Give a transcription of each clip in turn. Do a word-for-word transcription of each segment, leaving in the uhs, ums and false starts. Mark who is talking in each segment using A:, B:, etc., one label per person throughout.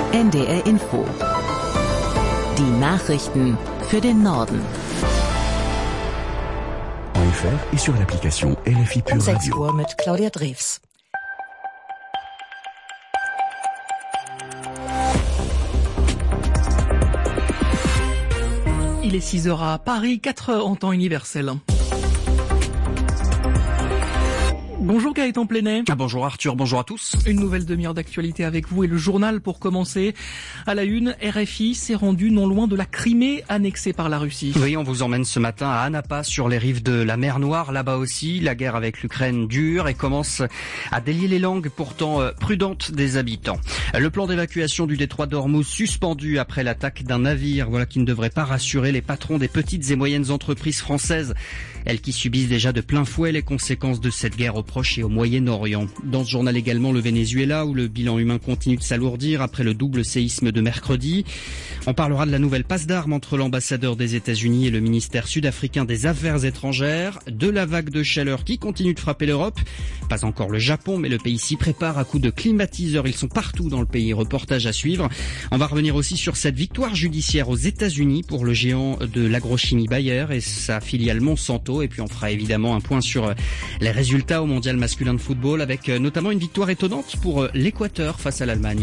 A: N D R Info. Die Nachrichten für den Norden.
B: F R et sur l'application L F I Pure
A: Um sechs
B: Radio.
A: Uhr mit Claudia Drews.
C: Il est six heures à Paris, quatre heures en temps universel. Bonjour Gaëtan Plenet.
D: Ah, bonjour Arthur, bonjour à tous.
C: Une nouvelle demi-heure d'actualité avec vous et le journal pour commencer. À la une, R F I s'est rendu non loin de la Crimée annexée par la Russie.
D: Oui, on vous emmène ce matin à Anapa sur les rives de la mer Noire. Là-bas aussi, la guerre avec l'Ukraine dure et commence à délier les langues pourtant prudentes des habitants. Le plan d'évacuation du détroit d'Ormuz suspendu après l'attaque d'un navire, voilà qui ne devrait pas rassurer les patrons des petites et moyennes entreprises françaises, elles qui subissent déjà de plein fouet les conséquences de cette guerre au Proche et au Moyen-Orient. Dans ce journal également, le Venezuela, où le bilan humain continue de s'alourdir après le double séisme de mercredi. On parlera de la nouvelle passe d'armes entre l'ambassadeur des États-Unis et le ministère sud-africain des Affaires étrangères, de la vague de chaleur qui continue de frapper l'Europe. Pas encore le Japon, mais le pays s'y prépare à coups de climatiseurs. Ils sont partout dans le pays. Reportage à suivre. On va revenir aussi sur cette victoire judiciaire aux États-Unis pour le géant de l'agrochimie Bayer et sa filiale Monsanto. Et puis on fera évidemment un point sur les résultats au mondial masculin de football avec notamment une victoire étonnante pour l'Équateur face à l'Allemagne.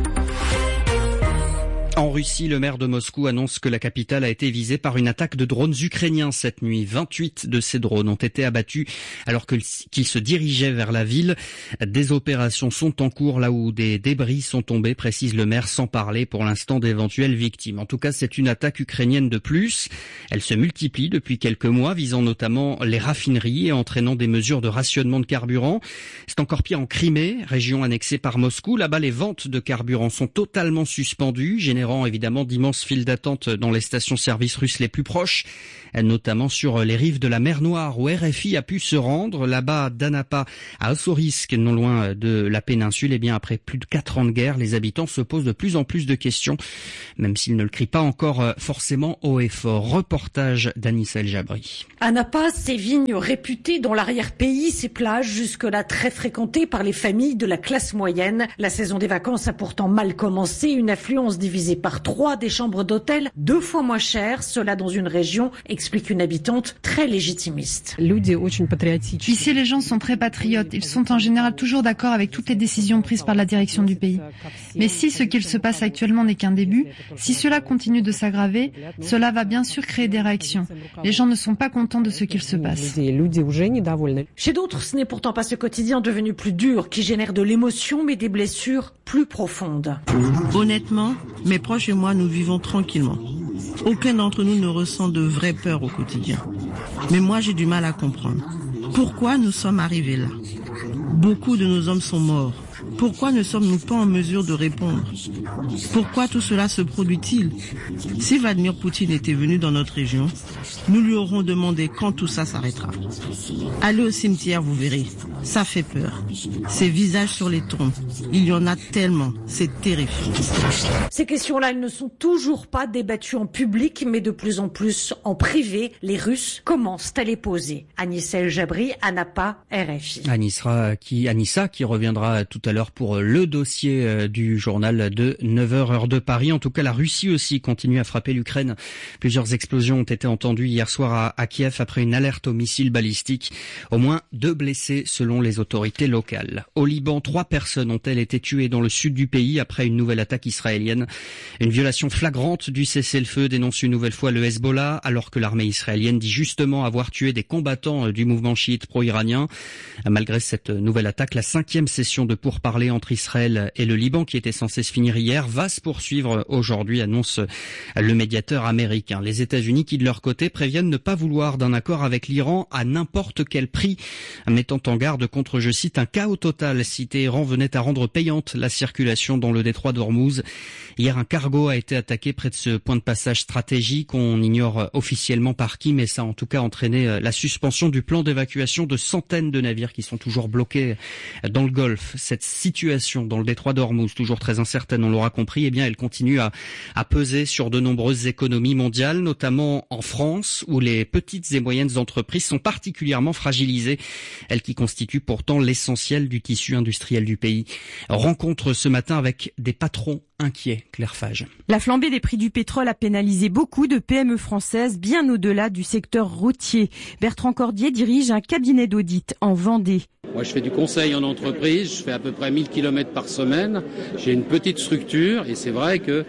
D: En Russie, le maire de Moscou annonce que la capitale a été visée par une attaque de drones ukrainiens cette nuit. vingt-huit de ces drones ont été abattus alors que, qu'ils se dirigeaient vers la ville. Des opérations sont en cours là où des débris sont tombés, précise le maire, sans parler pour l'instant d'éventuelles victimes. En tout cas, c'est une attaque ukrainienne de plus. Elle se multiplie depuis quelques mois, visant notamment les raffineries et entraînant des mesures de rationnement de carburant. C'est encore pire en Crimée, région annexée par Moscou. Là-bas, les ventes de carburant sont totalement suspendues, générant évidemment d'immenses files d'attente dans les stations-service russes les plus proches, notamment sur les rives de la mer Noire où R F I a pu se rendre. Là-bas, d'Anapa à Ossorisk, non loin de la péninsule, et bien après plus de quatre ans de guerre, les habitants se posent de plus en plus de questions, même s'ils ne le crient pas encore forcément haut et fort. Reportage d'Anissa El Jabri.
E: Anapa, ces vignes réputées dans l'arrière-pays, ces plages jusque-là très fréquentées par les familles de la classe moyenne. La saison des vacances a pourtant mal commencé, une affluence divisée par trois des chambres d'hôtel, deux fois moins chères, cela dans une région, explique une habitante très légitimiste.
F: Ici, les gens sont très patriotes. Ils sont en général toujours d'accord avec toutes les décisions prises par la direction du pays. Mais si ce qu'il se passe actuellement n'est qu'un début, si cela continue de s'aggraver, cela va bien sûr créer des réactions. Les gens ne sont pas contents de ce qu'il se passe.
E: Chez d'autres, ce n'est pourtant pas ce quotidien devenu plus dur qui génère de l'émotion, mais des blessures plus profondes.
G: Honnêtement, mes proches et moi, nous vivons tranquillement. Aucun d'entre nous ne ressent de vraie peur au quotidien. Mais moi, j'ai du mal à comprendre. Pourquoi nous sommes arrivés là? Beaucoup de nos hommes sont morts. Pourquoi ne sommes-nous pas en mesure de répondre? Pourquoi tout cela se produit-il? Si Vladimir Poutine était venu dans notre région, nous lui aurons demandé quand tout ça s'arrêtera. Allez au cimetière, vous verrez. Ça fait peur. Ces visages sur les tombes, il y en a tellement. C'est terrifiant.
E: Ces questions-là, elles ne sont toujours pas débattues en public, mais de plus en plus en privé. Les Russes commencent à les poser. Anissa El Jabri, Anapa, R F I.
D: Anissa qui, Anissa qui reviendra tout à l'heure pour le dossier du journal de neuf heures heure de Paris. En tout cas, la Russie aussi continue à frapper l'Ukraine. Plusieurs explosions ont été entendues hier soir à, à Kiev après une alerte aux missiles balistiques. Au moins deux blessés selon les autorités locales. Au Liban, trois personnes ont-elles été tuées dans le sud du pays après une nouvelle attaque israélienne. Une violation flagrante du cessez-le-feu dénonce une nouvelle fois le Hezbollah, alors que l'armée israélienne dit justement avoir tué des combattants du mouvement chiite pro-iranien. Malgré cette nouvelle attaque, la cinquième session de pourparlers entre Israël et le Liban, qui était censée se finir hier, va se poursuivre aujourd'hui, annonce le médiateur américain. Les États-Unis qui, de leur côté, préviennent ne pas vouloir d'un accord avec l'Iran à n'importe quel prix, mettant en garde contre, je cite, un chaos total si Téhéran venait à rendre payante la circulation dans le détroit d'Ormuz. Hier, un cargo a été attaqué près de ce point de passage stratégique. On ignore officiellement par qui, mais ça a en tout cas entraîné la suspension du plan d'évacuation de centaines de navires qui sont toujours bloqués dans le Golfe. Cette situation dans le détroit d'Ormuz, toujours très incertaine, on l'aura compris, eh bien, elle continue à, à peser sur de nombreuses économies mondiales, notamment en France, où les petites et moyennes entreprises sont particulièrement fragilisées, elles qui constituent pourtant l'essentiel du tissu industriel du pays. Rencontre ce matin avec des patrons inquiets, Claire Fage.
H: La flambée des prix du pétrole a pénalisé beaucoup de P M E françaises, bien au-delà du secteur routier. Bertrand Cordier dirige un cabinet d'audit en Vendée.
I: Moi, je fais du conseil en entreprise, je fais à peu près mille kilomètres par semaine. J'ai une petite structure et c'est vrai que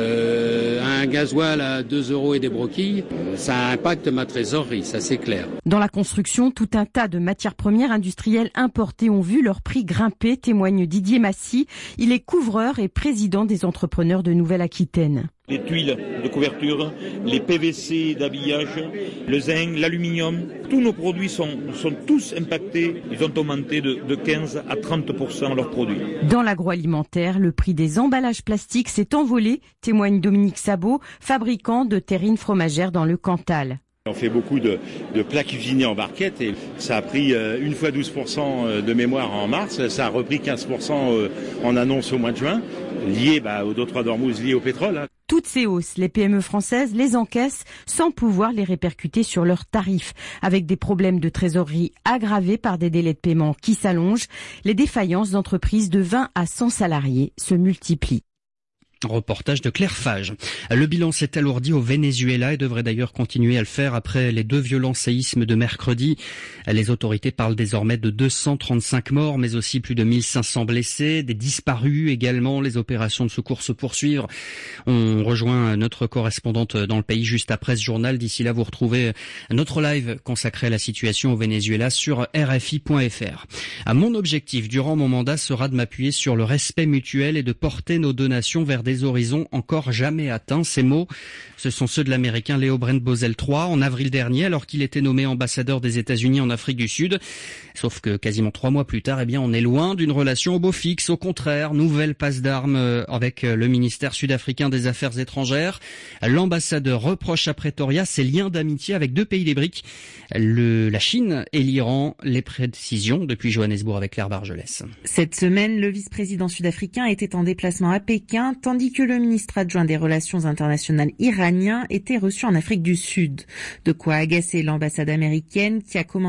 I: euh, un gasoil à deux euros et des broquilles, ça impacte ma trésorerie, ça c'est clair.
H: Dans la construction, tout un tas de matières premières industrielles importées ont vu leur prix grimper, témoigne Didier Massy. Il est couvreur et président des entrepreneurs de Nouvelle-Aquitaine.
J: Les tuiles de couverture, les P V C d'habillage, le zinc, l'aluminium, tous nos produits sont, sont tous impactés. Ils ont augmenté de, de quinze à trente pour cent leurs produits.
H: Dans l'agroalimentaire, le prix des emballages plastiques s'est envolé, témoigne Dominique Sabot, fabricant de terrines fromagères dans le Cantal.
K: On fait beaucoup de, de plats cuisinés en barquette et ça a pris une fois douze pour cent de mémoire en mars, ça a repris quinze pour cent en annonce au mois de juin, lié bah, aux deux trois d'Ormuz, lié au pétrole. Hein.
H: Toutes ces hausses, les P M E françaises les encaissent sans pouvoir les répercuter sur leurs tarifs. Avec des problèmes de trésorerie aggravés par des délais de paiement qui s'allongent, les défaillances d'entreprises de vingt à cent salariés se multiplient.
D: Reportage de Claire Fage. Le bilan s'est alourdi au Venezuela et devrait d'ailleurs continuer à le faire après les deux violents séismes de mercredi. Les autorités parlent désormais de deux cent trente-cinq morts, mais aussi plus de mille cinq cents blessés, des disparus également. Les opérations de secours se poursuivent. On rejoint notre correspondante dans le pays juste après ce journal. D'ici là, vous retrouvez notre live consacré à la situation au Venezuela sur R F I point F R. Mon objectif durant mon mandat sera de m'appuyer sur le respect mutuel et de porter nos donations vers des des horizons encore jamais atteints. Ces mots, ce sont ceux de l'Américain Leo Brent-Bozell trois en avril dernier, alors qu'il était nommé ambassadeur des États-Unis en Afrique du Sud. Sauf que quasiment trois mois plus tard, eh bien, on est loin d'une relation au beau fixe. Au contraire, nouvelle passe d'armes avec le ministère sud-africain des Affaires étrangères. L'ambassadeur reproche à Pretoria ses liens d'amitié avec deux pays des briques, le, la Chine et l'Iran. Les précisions depuis Johannesburg avec Claire Bargelès.
L: Cette semaine, le vice-président sud-africain était en déplacement à Pékin, tandis que le ministre adjoint des Relations internationales iranien était reçu en Afrique du Sud. De quoi agacer l'ambassade américaine qui a commencé